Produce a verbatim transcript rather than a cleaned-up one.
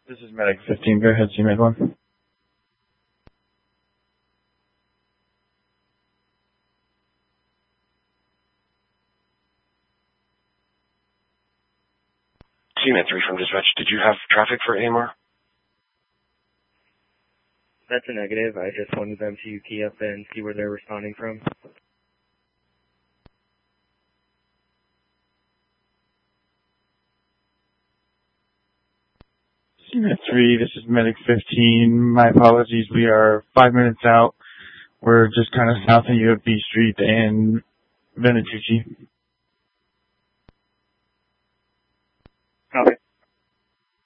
This is Medic fifteen. Go ahead, C Med one. C Med three from dispatch. Did you have traffic for A M R? That's a negative. I just wanted them to key up and see where they're responding from. C Med three, this is Medic fifteen. My apologies. We are five minutes out. We're just kind of south of U F B Street and Venatucci. Copy.